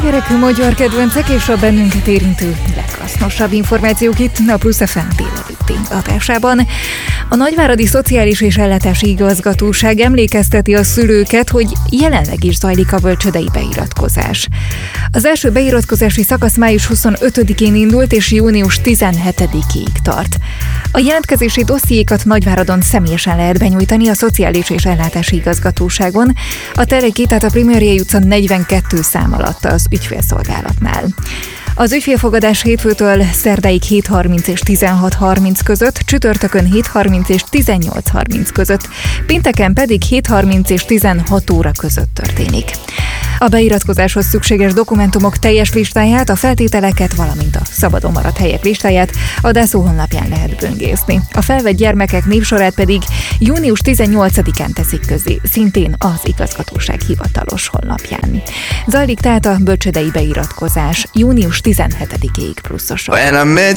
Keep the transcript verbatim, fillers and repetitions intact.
Gyerekű magyar kedvencek és a bennünket érintő leghasznosabb információk itt a Plusz ef em délelőtti adásában. A Nagyváradi Szociális és Ellátási Igazgatóság emlékezteti a szülőket, hogy jelenleg is zajlik a bölcsődei beiratkozás. Az első beiratkozási szakasz május huszonötödikén indult és június tizenhetedikéig tart. A jelentkezési dossziékat Nagyváradon személyesen lehet benyújtani a Szociális és Ellátási Igazgatóságon, a Teleki, tehát a Primőriai utca negyvenkettő szám alatt az ügyfélszolgálatnál. Az ügyfélfogadás hétfőtől szerdáig hét harminc és tizenhat harminc között, csütörtökön hét harminc és tizennyolc harminc között, pénteken pedig hét harminc és tizenhat óra között történik. A beiratkozáshoz szükséges dokumentumok teljes listáját, a feltételeket, valamint a szabadon maradt helyek listáját a dászó honlapján lehet böngészni. A felvett gyermekek névsorát pedig június tizennyolcadikán teszik közzé, szintén az igazgatóság hivatalos honlapján. Zajlik tehát a bölcsődei beiratkozás június tizenhetedikéig Pluszosok.